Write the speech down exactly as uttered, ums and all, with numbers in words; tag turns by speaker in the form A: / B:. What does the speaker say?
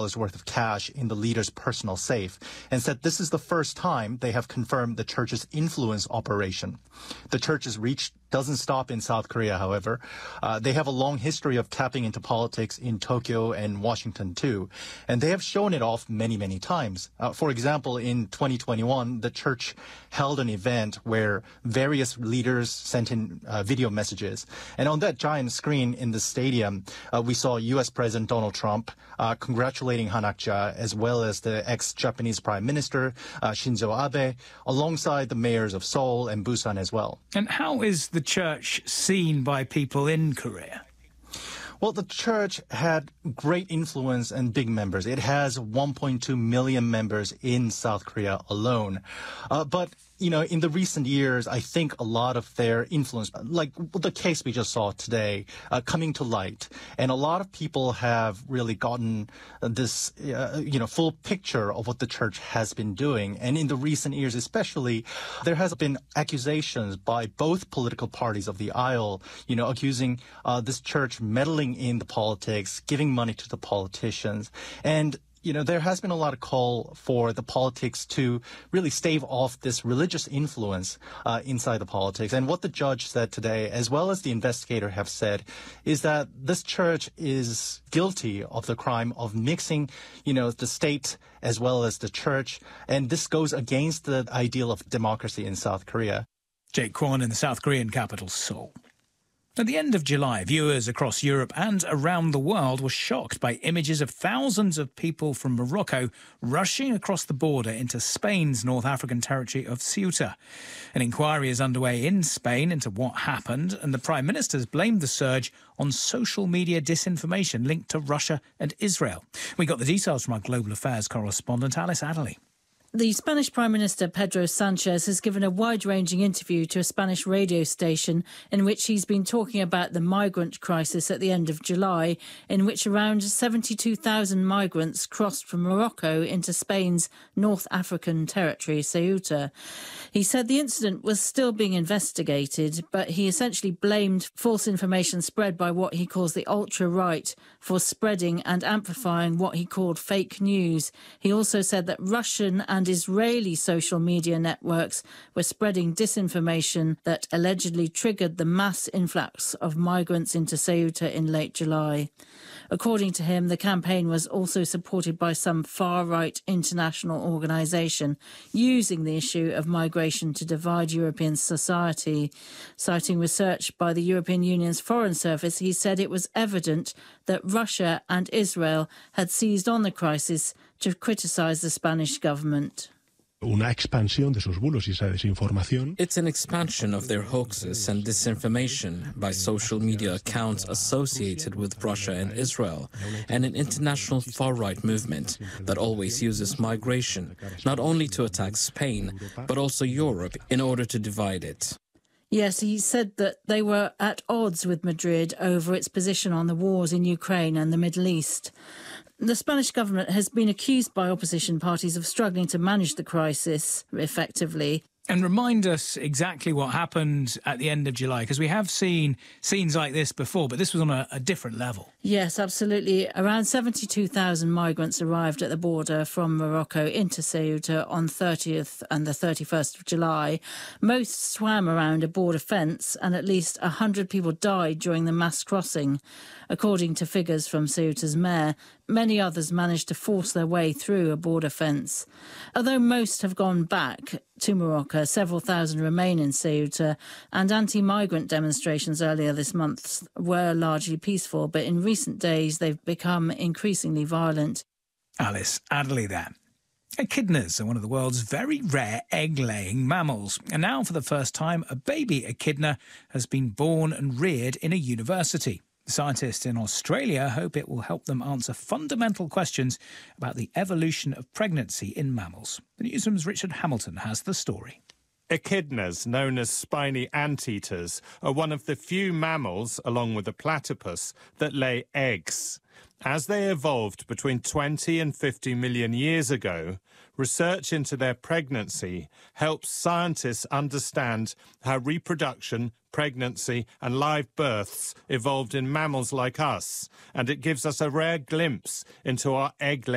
A: dollars worth of cash in the leader's personal safe, and said this is the first time they have confirmed the church's influence operation. The church's reach doesn't stop in South Korea, however. Uh, they have a long history of tapping into politics in Tokyo and Washington, too. And they have shown it off many, many times. Uh, for example, in twenty twenty-one, the church held an event where various leaders sent in uh, video messages. And on that giant screen in the stadium, uh, we saw U S President Donald Trump uh, congratulating Han Ak-ja, as well as the ex-Japanese Prime Minister uh, Shinzo Abe, alongside the mayors of Seoul and Busan as well.
B: And how is the church seen by people in Korea?
A: Well, the church had great influence and big members. It has one point two million members in South Korea alone. Uh, but, you know, in the recent years, I think a lot of their influence, like the case we just saw today, uh, coming to light. And a lot of people have really gotten this, uh, you know, full picture of what the church has been doing. And in the recent years, especially, there has been accusations by both political parties of the aisle, you know, accusing uh, this church meddling in the politics, giving money to the politicians. And you know, there has been a lot of call for the politics to really stave off this religious influence uh, inside the politics. And what the judge said today, as well as the investigator have said, is that this church is guilty of the crime of mixing, you know, the state as well as the church. And this goes against the ideal of democracy in South Korea.
B: Jake Kwon in the South Korean capital, Seoul. At the end of July, viewers across Europe and around the world were shocked by images of thousands of people from Morocco rushing across the border into Spain's North African territory of Ceuta. An inquiry is underway in Spain into what happened, and the Prime Minister's blamed the surge on social media disinformation linked to Russia and Israel. We got the details from our global affairs correspondent, Alice Adderley.
C: The Spanish Prime Minister Pedro Sanchez has given a wide-ranging interview to a Spanish radio station in which he's been talking about the migrant crisis at the end of July, in which around seventy-two thousand migrants crossed from Morocco into Spain's North African territory, Ceuta. He said the incident was still being investigated, but he essentially blamed false information spread by what he calls the ultra-right for spreading and amplifying what he called fake news. He also said that Russian and and Israeli social media networks were spreading disinformation that allegedly triggered the mass influx of migrants into Ceuta in late July. According to him, the campaign was also supported by some far-right international organisation using the issue of migration to divide European society. Citing research by the European Union's Foreign Service, he said it was evident that Russia and Israel had seized on the crisis to criticise the Spanish government.
D: Una expansión de sus bulos y esa desinformación.
E: It's an expansion of their hoaxes and disinformation by social media accounts associated with Russia and Israel, and an international far-right movement that always uses migration, not only to attack Spain, but also Europe in order to divide it.
C: Yes, he said that they were at odds with Madrid over its position on the wars in Ukraine and the Middle East. The Spanish government has been accused by opposition parties of struggling to manage the crisis effectively.
B: And remind us exactly what happened at the end of July, because we have seen scenes like this before, but this was on a, a different level.
C: Yes, absolutely. Around seventy-two thousand migrants arrived at the border from Morocco into Ceuta on thirtieth and the thirty-first of July. Most swam around a border fence, and at least one hundred people died during the mass crossing. According to figures from Ceuta's mayor, many others managed to force their way through a border fence. Although most have gone back to Morocco, several thousand remain in Ceuta, and anti-migrant demonstrations earlier this month were largely peaceful, but in recent days they've become increasingly violent.
B: Alice Adderley there. Echidnas are one of the world's very rare egg-laying mammals, and now for the first time a baby echidna has been born and reared in a university. Scientists in Australia hope it will help them answer fundamental questions about the evolution of pregnancy in mammals. The Newsroom's Richard Hamilton has the story.
F: Echidnas, known as spiny anteaters, are one of the few mammals, along with the platypus, that lay eggs. As they evolved between twenty and fifty million years ago, research into their pregnancy helps scientists understand how reproduction, pregnancy and live births evolved in mammals like us, and it gives us a rare glimpse into our egg